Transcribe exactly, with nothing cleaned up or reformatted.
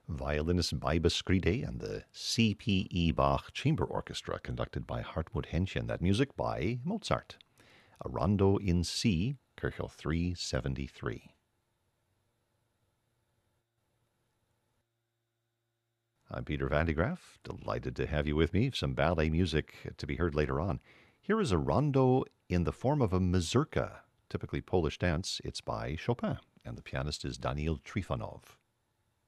Violinist Baiba Skride and the C P E Bach Chamber Orchestra, conducted by Hartmut Henschen. That music by Mozart. A Rondo in C, Köchel three seventy-three. I'm Peter Van de Graaff, delighted to have you with me. Some ballet music to be heard later on. Here is a rondo in the form of a mazurka, typically Polish dance. It's by Chopin, and the pianist is Daniil Trifonov.